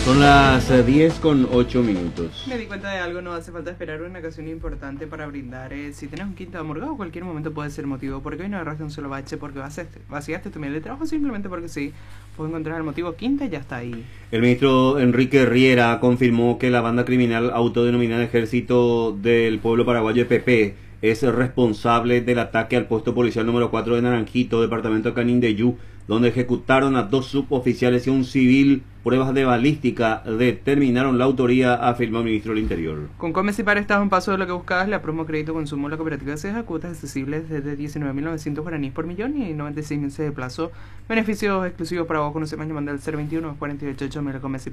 Son las 10:08. Me di cuenta de algo, no hace falta esperar una ocasión importante para brindar. Si tienes un quinto amorgado, cualquier momento puede ser motivo. Porque hoy no agarraste un solo bache, porque vaciaste tu medio de trabajo, simplemente porque sí. Puedes encontrar el motivo quinta y ya está ahí. El ministro Enrique Riera confirmó que la banda criminal autodenominada Ejército del Pueblo Paraguayo EPP es responsable del ataque al puesto policial número 4 de Naranjito, departamento de Canindeyú, donde ejecutaron a 2 suboficiales y un civil. Pruebas de balística determinaron la autoría, afirmó el ministro del Interior. Con Comes y Par estás a un paso de lo que buscabas. La promo crédito consumo la cooperativa se deja cuotas accesibles desde 19.900 guaraníes por millón y 96 meses de plazo. Beneficios exclusivos para vos. Conoce más llamando al 021 488 Comes y